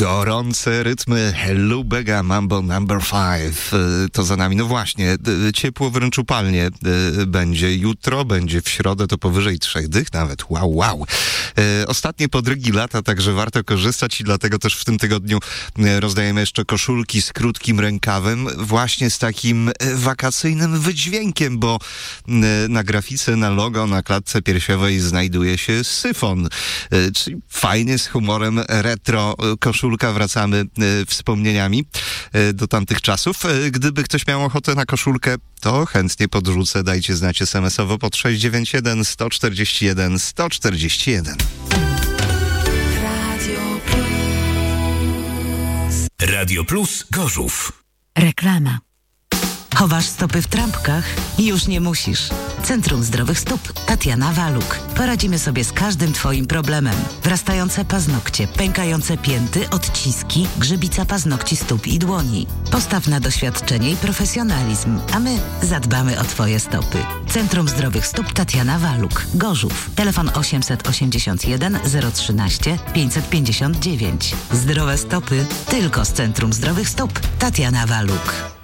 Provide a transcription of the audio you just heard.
Gorące rytmy Lubega Mambo number 5 to za nami. No właśnie, ciepło wręcz upalnie będzie jutro, będzie w środę to powyżej 3 dych nawet. Wow. Ostatnie podrygi lata, także warto korzystać i dlatego też w tym tygodniu rozdajemy jeszcze koszulki z krótkim rękawem, właśnie z takim wakacyjnym wydźwiękiem, bo na grafice, na logo, na klatce piersiowej znajduje się syfon, czyli fajnie z humorem retro koszulka, wracamy wspomnieniami do tamtych czasów. Gdyby ktoś miał ochotę na koszulkę, to chętnie podrzucę, dajcie znać SMS-owo pod 691 141 141. Radio Plus Gorzów. Reklama. Chowasz stopy w trampkach? Już nie musisz. Centrum Zdrowych Stóp Tatiana Waluk. Poradzimy sobie z każdym Twoim problemem. Wrastające paznokcie, pękające pięty, odciski, grzybica paznokci stóp i dłoni. Postaw na doświadczenie i profesjonalizm, a my zadbamy o Twoje stopy. Centrum Zdrowych Stóp Tatiana Waluk. Gorzów. Telefon 881 013 559. Zdrowe stopy tylko z Centrum Zdrowych Stóp Tatiana Waluk.